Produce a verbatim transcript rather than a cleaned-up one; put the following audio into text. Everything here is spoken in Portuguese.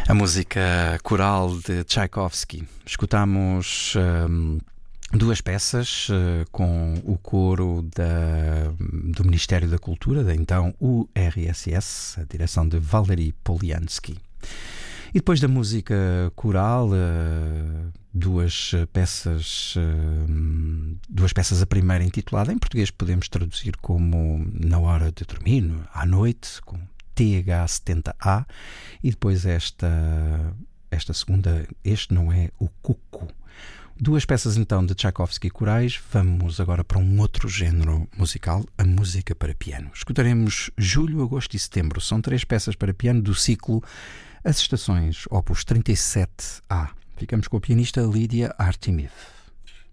A música coral de Tchaikovsky. Escutamos um, duas peças uh, com o coro da, do Ministério da Cultura, da então U R S S, a direção de Valery Polyansky. E depois da música coral, uh, duas peças, uh, duas peças, a primeira intitulada, em português podemos traduzir como Na Hora de Dormir, à noite, com T H setenta A, e depois esta, esta segunda, Este Não É o Cuco. Duas peças então de Tchaikovsky corais. Vamos agora para um outro género musical, a música para piano. Escutaremos Julho, Agosto e Setembro. São três peças para piano do ciclo As Estações, opus trinta e sete A. Ficamos com a pianista Lídia Artemiev.